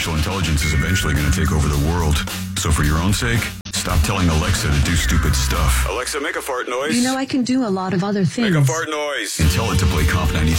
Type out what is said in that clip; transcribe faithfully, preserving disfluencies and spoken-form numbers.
artificial intelligence is eventually going to take over the world. So for your own sake, stop telling Alexa to do stupid stuff. Alexa, make a fart noise. You know, I can do a lot of other things. Make a fart noise. And tell it to play Comp ninety-three.